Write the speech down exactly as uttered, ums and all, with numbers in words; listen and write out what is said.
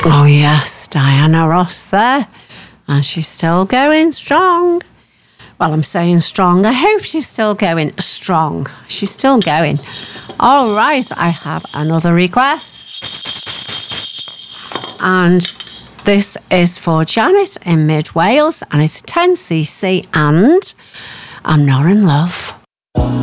Oh, yes, Diana Ross there. And she's still going strong. Well, I'm saying strong. I hope she's still going strong. She's still going. All right, I have another request. And this is for Janet in Mid Wales, and it's ten C C and I'm Not in Love.